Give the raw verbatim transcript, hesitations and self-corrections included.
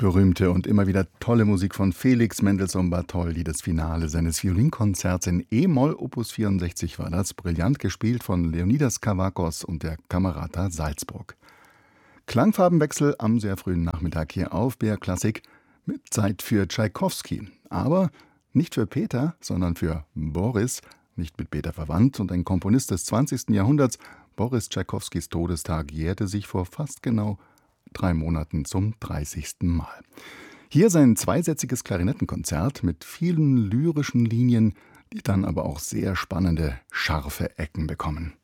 Berühmte und immer wieder tolle Musik von Felix Mendelssohn Bartholdy. Das Finale seines Violinkonzerts in E-Moll, Opus vierundsechzig war das, brillant gespielt von Leonidas Kavakos und der Camerata Salzburg. Klangfarbenwechsel am sehr frühen Nachmittag hier auf B R Klassik mit Zeit für Tschaikowski. Aber nicht für Peter, sondern für Boris, nicht mit Peter verwandt und ein Komponist des zwanzigsten Jahrhunderts. Boris Tschaikowskis Todestag jährte sich vor fast genau drei Monaten zum dreißigsten Mal. Hier sein zweisätziges Klarinettenkonzert mit vielen lyrischen Linien, die dann aber auch sehr spannende, scharfe Ecken bekommen.